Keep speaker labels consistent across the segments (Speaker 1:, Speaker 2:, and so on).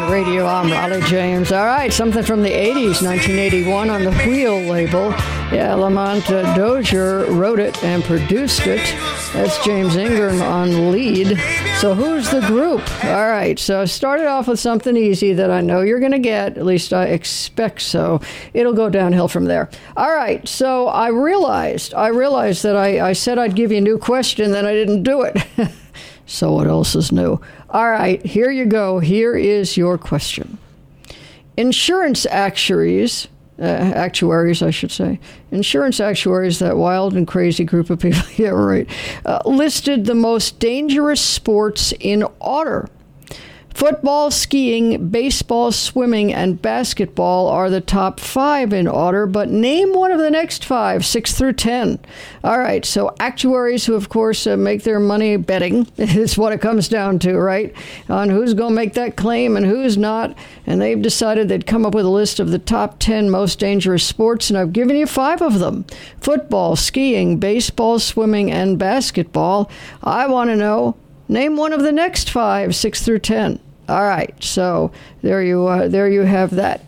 Speaker 1: Radio. I'm Raleigh James. All right, something from the 80s, 1981 on the Wheel label. Yeah, Lamont Dozier wrote it and produced it. That's James Ingram on lead. So who's the group? All right, so I started off with something easy that I know you're going to get. At least I expect so. It'll go downhill from there. All right, so I realized that I said I'd give you a new question, then I didn't do it. So what else is new? All right, here you go. Here is your question. Insurance actuaries, I should say, insurance actuaries, that wild and crazy group of people, yeah, right, listed the most dangerous sports in order. Football, skiing, baseball, swimming, and basketball are the top 5 in order, but name one of the next 5, 6 through 10. All right, so actuaries who, of course, make their money betting is what it comes down to, right? On who's going to make that claim and who's not. And they've decided they'd come up with a list of the top 10 most dangerous sports, and I've given you 5 of them. Football, skiing, baseball, swimming, and basketball. I want to know, name one of the next 5, 6 through 10. All right, so there you have that,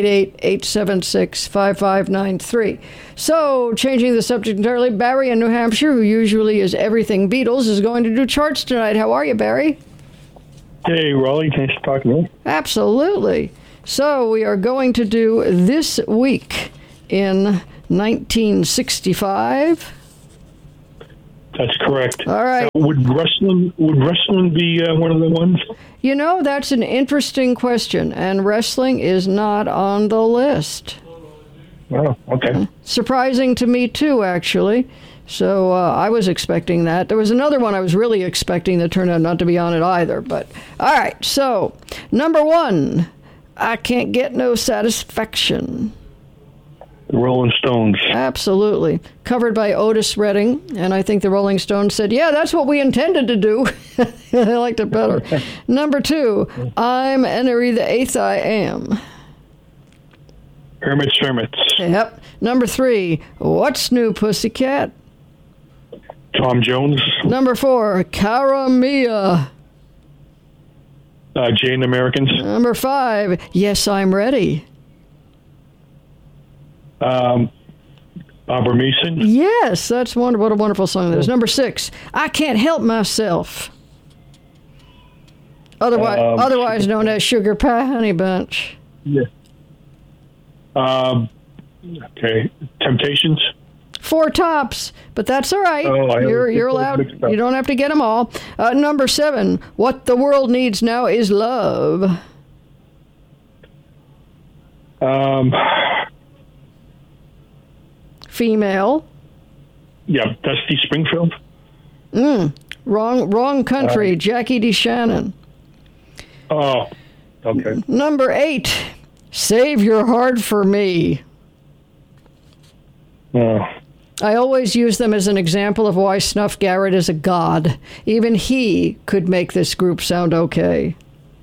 Speaker 1: 888-876-5593. So, changing the subject entirely, Barry in New Hampshire, who usually is everything Beatles, is going to do charts tonight. How are you, Barry?
Speaker 2: Hey, Raleigh, thanks for talking to me.
Speaker 1: Absolutely. So, we are going to do This Week in 1965.
Speaker 2: That's correct.
Speaker 1: All right.
Speaker 2: Would wrestling be one of the ones?
Speaker 1: You know, that's an interesting question, and wrestling is not on the list.
Speaker 2: Oh, okay.
Speaker 1: Surprising to me, too, actually. So I was expecting that. There was another one I was really expecting that turned out not to be on it either. But all right, so number 1, I can't get no satisfaction.
Speaker 2: The Rolling Stones.
Speaker 1: Absolutely. Covered by Otis Redding, and I think the Rolling Stones said, yeah, that's what we intended to do. They liked it better. Number 2, I'm Henry the Eighth I Am.
Speaker 2: Hermits.
Speaker 1: Yep. Number 3, What's New, Pussycat?
Speaker 2: Tom Jones.
Speaker 1: Number 4, Cara Mia.
Speaker 2: Jane Americans.
Speaker 1: Number 5, Yes, I'm Ready.
Speaker 2: Barbara Mason.
Speaker 1: Yes, that's wonderful. What a wonderful song that is. Number 6, I Can't Help Myself. Otherwise known as Sugar Pie Honey Bunch.
Speaker 2: Yeah. Okay. Temptations.
Speaker 1: 4 tops, but that's all right. You're allowed. You don't have to get them all. Number 7, What the World Needs Now Is Love. Female.
Speaker 2: Yeah, Dusty Springfield.
Speaker 1: Wrong country. Jackie DeShannon.
Speaker 2: Oh, okay.
Speaker 1: Number 8, Save Your Heart for Me.
Speaker 2: Oh.
Speaker 1: I always use them as an example of why Snuff Garrett is a god. Even he could make this group sound okay.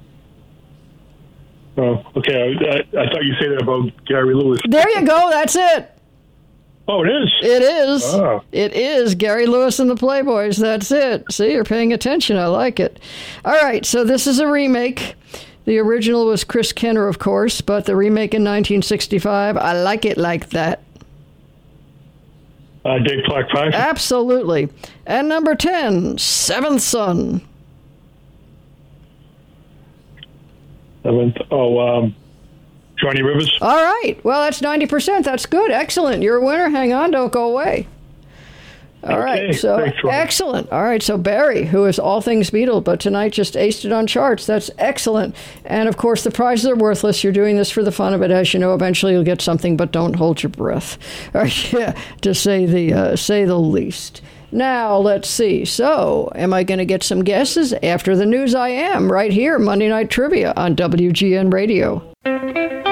Speaker 2: Oh, okay. I thought you said that about Gary Lewis.
Speaker 1: There you go. That's it.
Speaker 2: Oh, it is?
Speaker 1: It is.
Speaker 2: Oh.
Speaker 1: It is. Gary Lewis and the Playboys. That's it. See, you're paying attention. I like it. All right, so this is a remake. The original was Chris Kenner, of course, but the remake in 1965, I like it like that.
Speaker 2: Dave Clark 5?
Speaker 1: Absolutely. And number 10, Seventh Son.
Speaker 2: 7th. Oh, Johnny Rivers.
Speaker 1: All right. Well, that's 90%. That's good. Excellent. You're a winner. Hang on. Don't go away. All right. So
Speaker 2: thanks,
Speaker 1: excellent. All right. So Barry, who is all things Beatle, but tonight just aced it on charts. That's excellent. And of course, the prizes are worthless. You're doing this for the fun of it. As you know, eventually you'll get something, but don't hold your breath. All right. Yeah, to say the least. Now, let's see. So, am I going to get some guesses? After the news, I am, right here, Monday Night Trivia on WGN Radio.